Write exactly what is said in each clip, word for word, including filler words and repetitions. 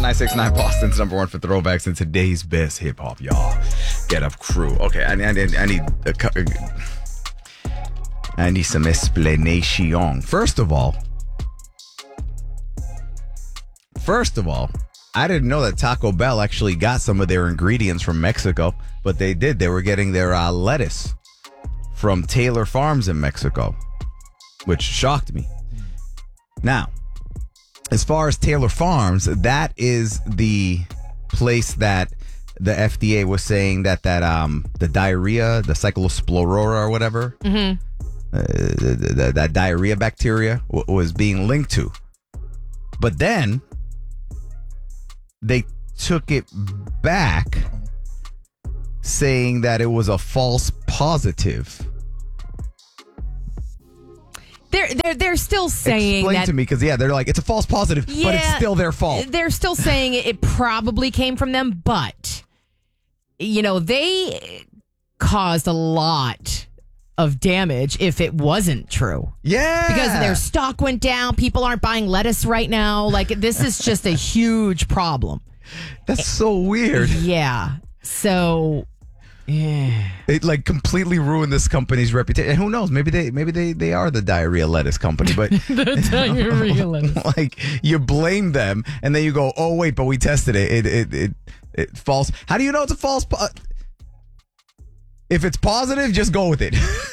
nine six nine, Boston's number one for throwbacks and today's best hip hop, y'all. Get Up Crew. Okay, I, I, I need a, I need some explanation. First of all, first of all, I didn't know that Taco Bell actually got some of their ingredients from Mexico, but they did. They were getting their uh, lettuce from Taylor Farms in Mexico, which shocked me. Now, as far as Taylor Farms, that is the place that the F D A was saying that that um the diarrhea, the cyclospora or whatever, mm-hmm. uh, the, the, that diarrhea bacteria w- was being linked to. But then they took it back, saying that it was a false positive. They're they're they're still saying Explain that, to me, because yeah, they're like, it's a false positive, yeah, but it's still their fault. They're still saying it, it probably came from them, but you know, they caused a lot of damage if it wasn't true. Yeah. Because their stock went down. People aren't buying lettuce right now. Like, this is just a huge problem. That's so weird. Yeah. So, yeah. It like completely ruined this company's reputation. And who knows? Maybe they maybe they, they are the diarrhea lettuce company. But the diarrhea lettuce. Like, you blame them and then you go, oh wait, but we tested it. It it it, it false. How do you know it's a false? Po- if it's positive, just go with it.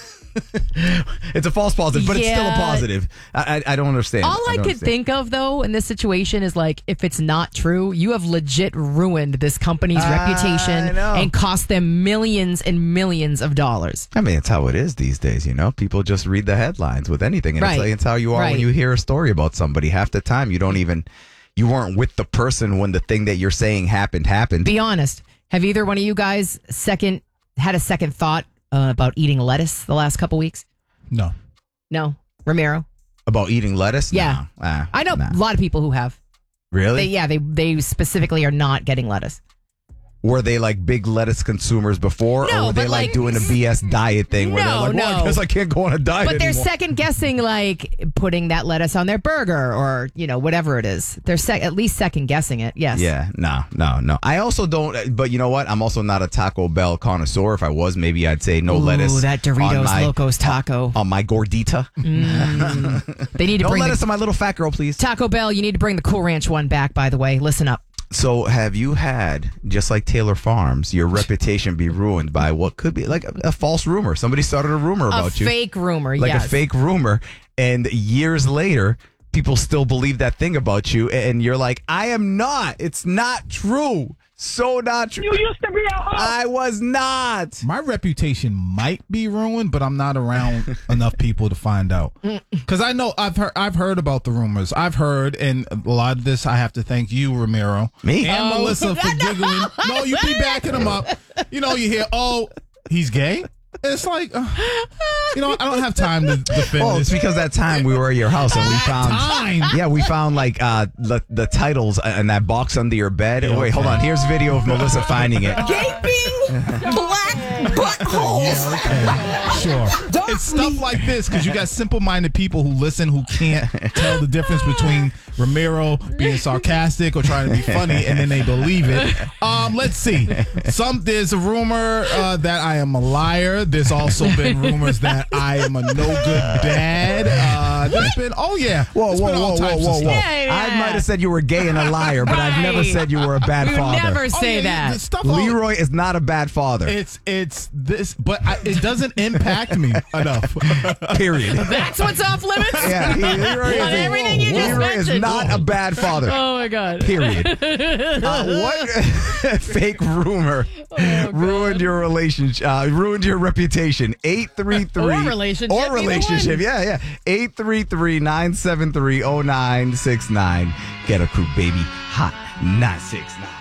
It's a false positive, but yeah. It's still a positive. I, I, I don't understand. All I, I could understand. think of, though, in this situation is like, if it's not true, you have legit ruined this company's uh, reputation and cost them millions and millions of dollars. I mean, it's how it is these days, you know? People just read the headlines with anything. And right. it's, like, it's how you are right. when you hear a story about somebody. Half the time, you don't even, you weren't with the person when the thing that you're saying happened, happened. Be honest. Have either one of you guys second had a second thought uh, about eating lettuce the last couple weeks? No. No. Ramiro? About eating lettuce? Yeah. No. Uh, I know nah. a lot of people who have. Really? They, yeah, they they specifically are not getting lettuce. Were they like big lettuce consumers before? No, or were they but like, like doing a B S diet thing where no, they're like, well, no. I guess I can't go on a diet But they're anymore. second guessing, like putting that lettuce on their burger or, you know, whatever it is. They're sec- at least second guessing it. Yes. Yeah. No, no, no. I also don't, but you know what? I'm also not a Taco Bell connoisseur. If I was, maybe I'd say no Ooh, lettuce. that Doritos on my, Locos taco. On my gordita. Mm. They need to no bring lettuce the, on my little fat girl, please. Taco Bell, you need to bring the Cool Ranch one back, by the way. Listen up. So have you had, just like Taylor Farms, your reputation be ruined by what could be like a, a false rumor? Somebody started a rumor about a you. A fake rumor, like yes. a fake rumor. And years later, people still believe that thing about you. And you're like, I am not. It's not true. So not true. You used to be a hoe. I was not. My reputation might be ruined, but I'm not around enough people to find out. Because I know I've heard I've heard about the rumors. I've heard, and a lot of this I have to thank you, Ramiro, me, and oh. Melissa for giggling. No, you be backing him up. You know, you hear, oh, he's gay. It's like, uh, you know, I don't have time to defend Oh, this. it's because that time we were at your house and we found, time. yeah, we found like uh, the, the titles in that box under your bed. Yeah, Wait, hold on. Here's video of Melissa finding it. Gaping black buttholes. Yeah, okay. Sure. Don't It's stuff like this because you got simple-minded people who listen who can't tell the difference between Ramiro being sarcastic or trying to be funny, and then they believe it. Um, let's see. Some there's a rumor uh, that I am a liar. There's also been rumors that I am a no good dad. Uh, there's been oh yeah. Whoa, There's whoa, been all whoa, whoa, types of whoa, whoa! stuff. Yeah, yeah. I might have said you were gay and a liar, but I've never Right. said you were a bad You father. never Oh, say yeah, that. the stuff all- Leroy is not a bad father. It's it's this, but I, it doesn't impact me enough. Period. That's what's off limits? Yeah, he, Leroy, is, On a- everything you just Leroy is mentioned. not a bad father. Oh, my God. Period. Uh, what fake rumor Oh, ruined your relationship? Uh, ruined your reputation. Eight three three Or relationship, Or either relationship. one. Yeah, yeah. Eight three three nine seven three zero nine six nine. Get a crew, baby. Hot nine six nine.